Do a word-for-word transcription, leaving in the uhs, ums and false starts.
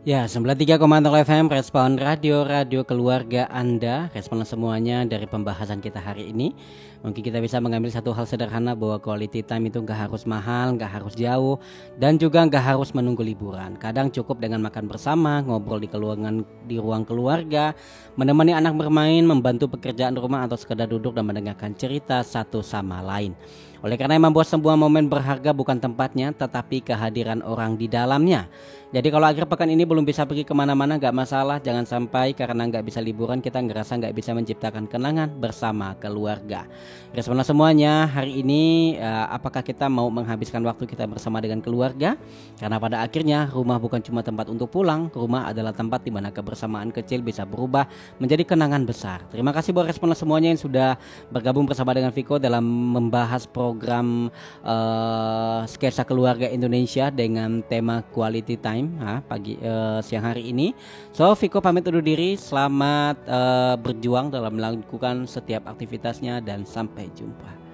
Ya, sembilan puluh tiga koma nol F M, respon radio-radio keluarga Anda. Respon semuanya dari pembahasan kita hari ini. Mungkin kita bisa mengambil satu hal sederhana bahwa quality time itu gak harus mahal, gak harus jauh, dan juga gak harus menunggu liburan. Kadang cukup dengan makan bersama, ngobrol di keluangan di ruang keluarga, menemani anak bermain, membantu pekerjaan rumah, atau sekedar duduk dan mendengarkan cerita satu sama lain. Oleh karena membuat sebuah momen berharga bukan tempatnya, tetapi kehadiran orang di dalamnya. Jadi kalau akhir pekan ini belum bisa pergi kemana-mana, gak masalah. Jangan sampai karena gak bisa liburan kita ngerasa gak bisa menciptakan kenangan bersama keluarga. Responlah semuanya hari ini, uh, apakah kita mau menghabiskan waktu kita bersama dengan keluarga? Karena pada akhirnya rumah bukan cuma tempat untuk pulang. Rumah adalah tempat di mana kebersamaan kecil bisa berubah menjadi kenangan besar. Terima kasih buat responlah semuanya yang sudah bergabung bersama dengan Viko dalam membahas program uh, Sketsa Keluarga Indonesia dengan tema Quality Time ha, pagi uh, siang hari ini. So Viko pamit undur diri. Selamat uh, berjuang dalam melakukan setiap aktivitasnya dan sampai jumpa.